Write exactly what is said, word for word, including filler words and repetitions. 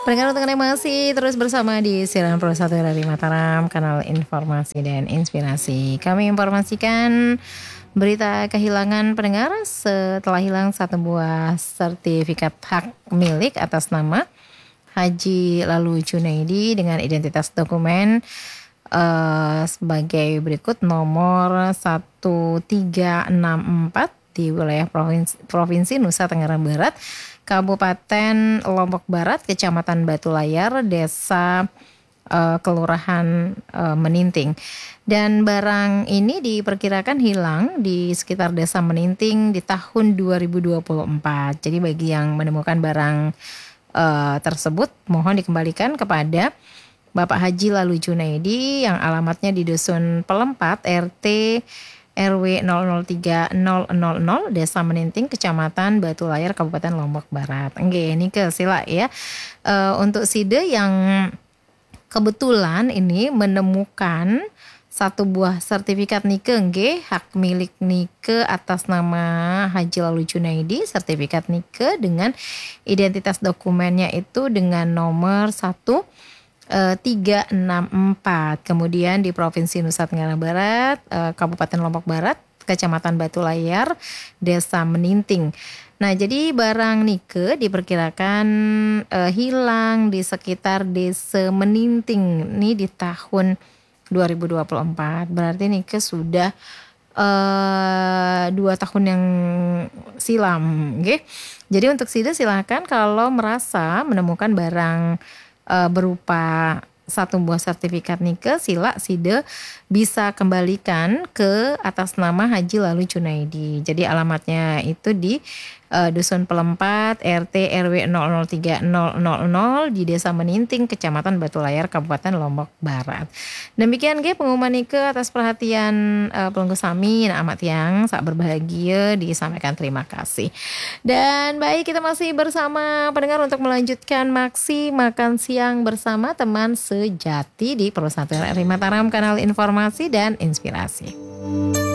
Pendengar untuk Anda masih terus bersama di siaran Pro satu R R I Mataram, kanal informasi dan inspirasi. Kami informasikan berita kehilangan pendengar setelah hilang satu buah sertifikat hak milik atas nama Haji Lalu Junaidi dengan identitas dokumen uh, sebagai berikut: nomor satu tiga enam empat di wilayah Provinsi, Provinsi Nusa Tenggara Barat, Kabupaten Lombok Barat, Kecamatan Batu Layar, Desa uh, Kelurahan uh, Meninting. Dan barang ini diperkirakan hilang di sekitar Desa Meninting di tahun dua ribu dua puluh empat. Jadi bagi yang menemukan barang uh, tersebut, mohon dikembalikan kepada Bapak Haji Lalu Junaidi yang alamatnya di Dusun Pelempat, R T R W nol nol tiga nol nol nol, Desa Meninting, Kecamatan Batu Layar, Kabupaten Lombok Barat. Oke, ini ke sila ya. Uh, untuk Side yang kebetulan ini menemukan satu buah sertifikat nike nggih, hak milik nike atas nama Haji Lalu Junaidi, sertifikat nike dengan identitas dokumennya itu dengan nomor satu tiga enam empat. Kemudian di Provinsi Nusa Tenggara Barat, Kabupaten Lombok Barat, Kecamatan Batu Layar, Desa Meninting. Nah, jadi barang nike diperkirakan uh, hilang di sekitar Desa Meninting ini di tahun dua ribu dua puluh empat. Berarti nike sudah uh, dua tahun yang silam, okay? Jadi untuk Sida silahkan kalau merasa menemukan barang Uh, berupa satu buah sertifikat nike, sila Side bisa kembalikan ke atas nama Haji Lalu Junaidi. Jadi alamatnya itu di uh, Dusun Pelempat, R T R W nol nol tiga nol nol nol di Desa Meninting, Kecamatan Batu Layar, Kabupaten Lombok Barat. Demikian ge pengumuman nike atas perhatian uh, pelunggu sami. Nah, amat yang sak berbahagia disampaikan terima kasih. Dan baik, kita masih bersama pendengar untuk melanjutkan maksi makan siang bersama teman sejati di Pro satu R R I Mataram, kanal informasi dan inspirasi.